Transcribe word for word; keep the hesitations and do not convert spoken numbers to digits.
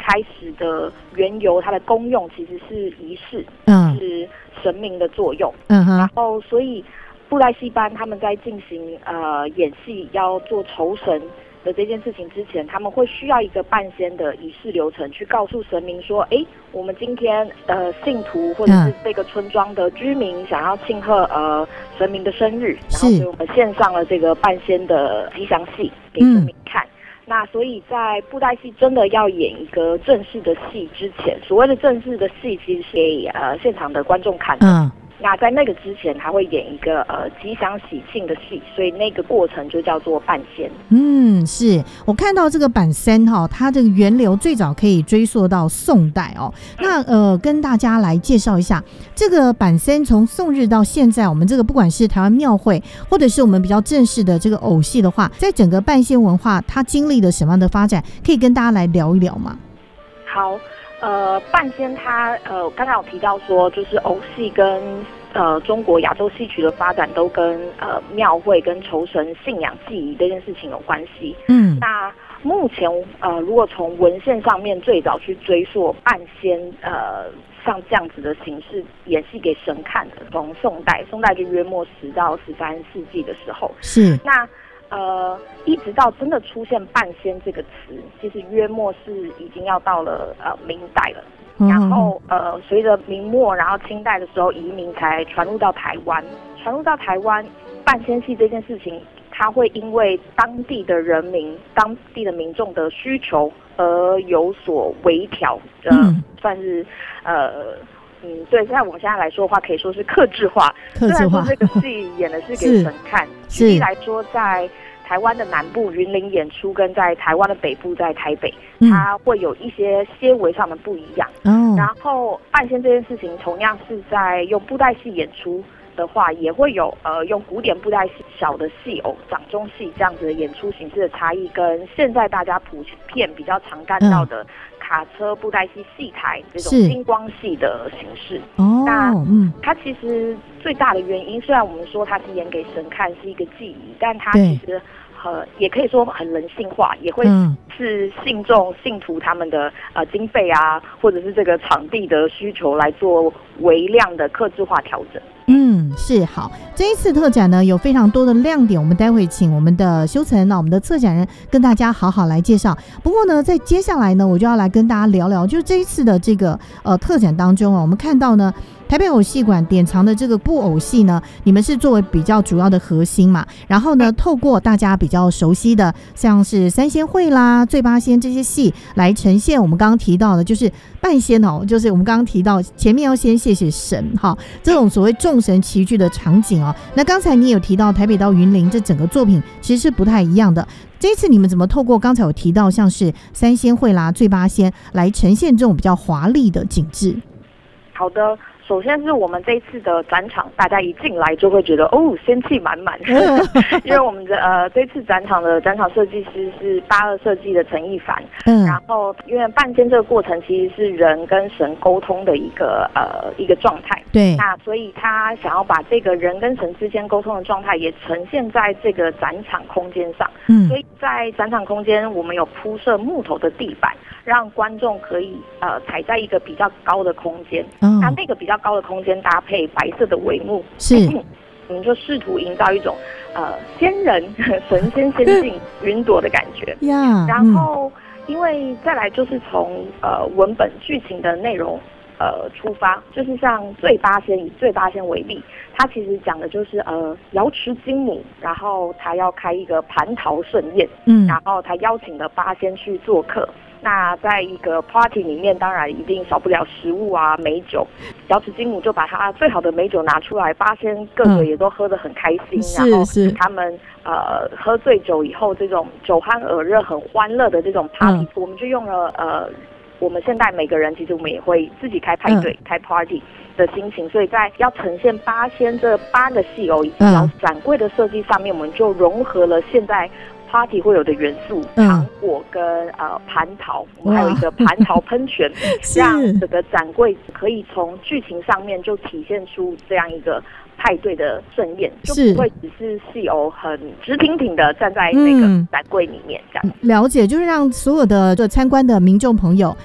开始的缘由，它的功用其实是仪式， 嗯， 是神明的作用。 嗯哼， 然后所以布袋戏班他们在进行呃演戏要做酬神的这件事情之前，他们会需要一个半仙的仪式流程，去告诉神明说，哎，我们今天呃信徒或者是这个村庄的居民想要庆贺呃神明的生日，然后所以我们献上了这个半仙的吉祥戏给神明看。嗯，那所以在布袋戏真的要演一个正式的戏之前，所谓的正式的戏其实是给呃现场的观众看的。嗯，那在那个之前，他会演一个呃吉祥喜庆的戏，所以那个过程就叫做半仙。 嗯，是我看到这个板仙哈，它这个源流最早可以追溯到宋代哦。那呃，跟大家来介绍一下这个板仙从宋日到现在，我们这个不管是台湾庙会，或者是我们比较正式的这个偶戏的话，在整个半仙文化，它经历了什么样的发展？可以跟大家来聊一聊吗？ 好。呃，半仙它呃，刚刚有提到说，就是偶戏跟呃中国亚洲戏曲的发展都跟呃庙会跟酬神信仰祭仪这件事情有关系。嗯，那目前呃，如果从文献上面最早去追溯半仙呃像这样子的形式演戏给神看的，从宋代，宋代就约莫十到十三世纪的时候，是那。呃，一直到真的出现半仙这个词，其实约莫是已经要到了呃明代了。嗯、然后呃，随着明末，然后清代的时候移民才传入到台湾。传入到台湾，半仙戏这件事情，它会因为当地的人民、当地的民众的需求而有所微调，呃，嗯、算是呃。嗯，对，在我们现在来说的话，可以说是客制化。客制化。虽然说这个戏演的是给神看，举例来说，在台湾的南部云林演出，跟在台湾的北部在台北，嗯、它会有一些些微上的不一样。哦。然后半仙这件事情，同样是在用布袋戏演出的话，也会有呃用古典布袋戏、小的戏偶、掌中戏这样子的演出形式的差异，跟现在大家普遍比较常看到的。嗯卡车布袋戏戏台这种金光戏的形式，哦，那嗯，它其实最大的原因，虽然我们说它是演给神看，是一个记忆，但它其实呃也可以说很人性化，也会是信众信徒他们的呃经费啊，或者是这个场地的需求来做微量的客制化调整。 嗯，是好。这一次特展呢有非常多的亮点，我们待会请我们的修岑，那我们的策展人跟大家好好来介绍。不过呢，在接下来呢，我就要来跟大家聊聊，就是这一次的这个呃特展当中啊，我们看到呢。台北偶戏馆典藏的这个布偶戏呢，你们是作为比较主要的核心嘛，然后呢，透过大家比较熟悉的，像是三仙会啦、醉八仙这些戏来呈现我们刚刚提到的，就是半仙哦，就是我们刚刚提到前面要先谢谢神哈，这种所谓众神齐聚的场景哦。那刚才你有提到台北到云林这整个作品其实是不太一样的，这一次你们怎么透过刚才有提到像是三仙会啦、醉八仙来呈现这种比较华丽的景致？ 好的。首先是我们这一次的展场，大家一进来就会觉得哦，仙气满满。因为我们的呃这次展场的展场设计师是八二设计的陈亦凡，嗯，然后因为半仙这个过程其实是人跟神沟通的一个呃一个状态，对，那所以他想要把这个人跟神之间沟通的状态也呈现在这个展场空间上，嗯，所以在展场空间我们有铺设木头的地板，让观众可以呃踩在一个比较高的空间，嗯，那那个比较高的空间搭配白色的帷幕，是，我们就试图营造一种呃仙人神仙仙境云朵的感觉。Yeah, 然后、嗯、因为再来就是从呃文本剧情的内容呃出发，就是像醉八仙，以醉八仙为例，它其实讲的就是呃瑶池金母，然后他要开一个蟠桃盛宴，嗯，然后他邀请了八仙去做客。那在一个 party 里面，当然一定少不了食物啊、美酒。瑶池金母就把他最好的美酒拿出来，八仙个个也都喝得很开心。嗯、然后他们呃喝醉酒以后，这种酒酣耳热、很欢乐的这种 party，、嗯、我们就用了呃我们现在每个人其实我们也会自己开派对、嗯、开 party 的心情，所以在要呈现八仙这八个戏偶以及要展柜的设计上面，我们就融合了现在。party 会有的元素，糖果跟呃蟠桃，我们还有一个蟠桃喷泉，让整个展柜可以从剧情上面就体现出这样一个派对的盛宴，就不会只是戏偶很直挺挺的站在那个展柜里面这样、嗯。了解，就是让所有的参观的民众朋友